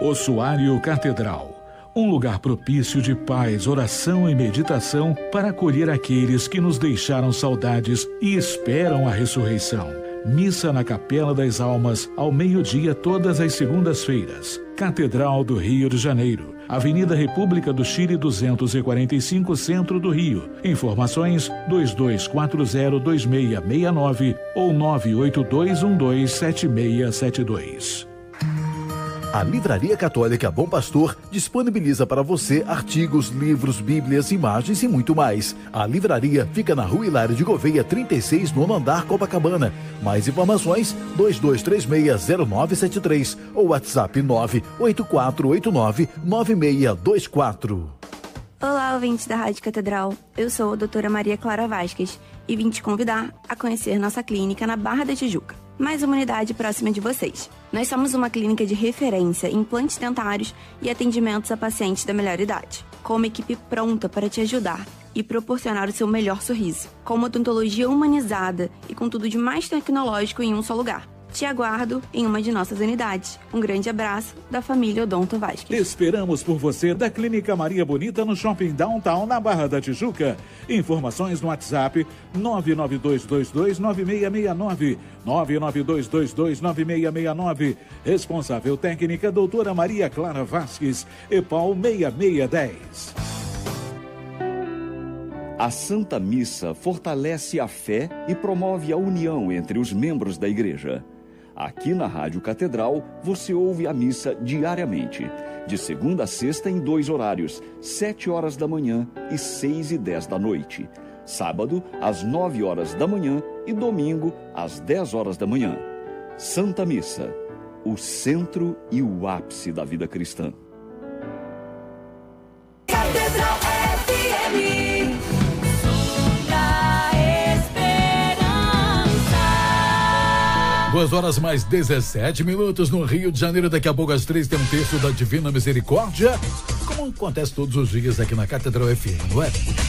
Ossuário Catedral, um lugar propício de paz, oração e meditação para acolher aqueles que nos deixaram saudades e esperam a ressurreição. Missa na Capela das Almas, ao meio-dia todas as segundas-feiras. Catedral do Rio de Janeiro, Avenida República do Chile 245, Centro do Rio. Informações 22402669 ou 982127672. A Livraria Católica Bom Pastor disponibiliza para você artigos, livros, bíblias, imagens e muito mais. A livraria fica na Rua Hilário de Gouveia 36, nono andar, Copacabana. Mais informações 22360973 ou WhatsApp 984899624. Olá, ouvintes da Rádio Catedral. Eu sou a doutora Maria Clara Vasquez e vim te convidar a conhecer nossa clínica na Barra da Tijuca. Mais uma unidade próxima de vocês. Nós somos uma clínica de referência em implantes dentários e atendimentos a pacientes da melhor idade, com uma equipe pronta para te ajudar e proporcionar o seu melhor sorriso, com uma odontologia humanizada e com tudo de mais tecnológico em um só lugar. Te aguardo em uma de nossas unidades. Um grande abraço da família Odonto Vasquez. Esperamos por você da Clínica Maria Bonita no Shopping Downtown, na Barra da Tijuca. Informações no WhatsApp 992229669. 992229669. Responsável técnica doutora Maria Clara Vasquez, EPAL 6610. A Santa Missa fortalece a fé e promove a união entre os membros da Igreja. Aqui na Rádio Catedral, você ouve a missa diariamente, de segunda a sexta em 2 horários, 7 horas da manhã e 6 e 10 da noite. Sábado, às 9 horas da manhã e domingo, às 10 horas da manhã. Santa Missa, o centro e o ápice da vida cristã. Catedral FM. 2 horas mais 17 minutos no Rio de Janeiro. Daqui a pouco às 3 tem um texto da Divina Misericórdia, como acontece todos os dias aqui na Catedral FM, não é?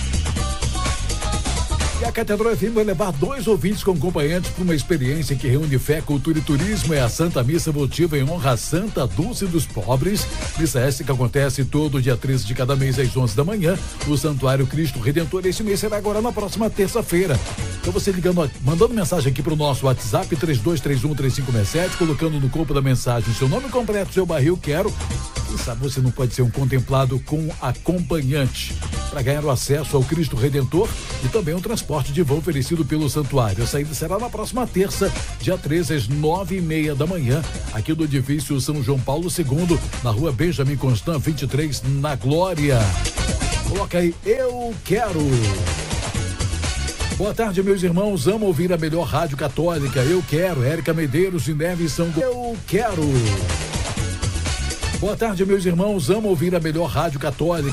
E a Catedral FM vai levar 2 ouvintes com acompanhantes para uma experiência que reúne fé, cultura e turismo. É a Santa Missa Votiva em honra à Santa Dulce dos Pobres. Missa essa que acontece todo dia 13 de cada mês às 11 da manhã no Santuário Cristo Redentor. Esse mês será agora na próxima terça-feira. Então você ligando, mandando mensagem aqui para o nosso WhatsApp 32313567, colocando no corpo da mensagem seu nome completo, seu bairro, eu quero. Quem sabe você não pode ser um contemplado com acompanhante para ganhar o acesso ao Cristo Redentor e também um transporte de voo oferecido pelo Santuário. A saída será na próxima terça, dia 13, às 9h30 da manhã, aqui do edifício São João Paulo II, na rua Benjamin Constant 23, na Glória. Coloca aí, eu quero. Boa tarde, meus irmãos. Amo ouvir a melhor rádio católica. Eu quero. Érica Medeiros e Neves São. Eu quero. Boa tarde, meus irmãos. Amo ouvir a melhor rádio católica.